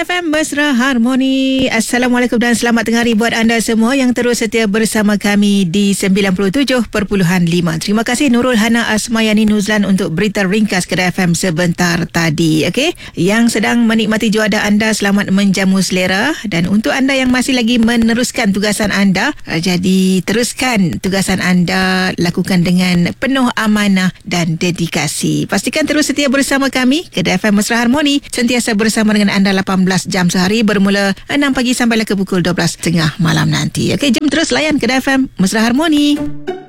Kedai FM Mesra Harmoni. Assalamualaikum dan selamat tengah hari buat anda semua yang terus setia bersama kami di 97.5. Terima kasih Nurul Hana Asmayani Nuzlan untuk berita ringkas Kedai FM sebentar tadi. Okey, yang sedang menikmati juada anda, selamat menjamu selera. Dan untuk anda yang masih lagi meneruskan tugasan anda, jadi teruskan tugasan anda, lakukan dengan penuh amanah dan dedikasi. Pastikan terus setia bersama kami. Kedai FM Mesra Harmoni sentiasa bersama dengan anda 18 jam sehari, bermula 6 pagi sampai ke pukul 12 tengah malam nanti. Okey, jom terus layan Kedai FM Mesra Harmoni.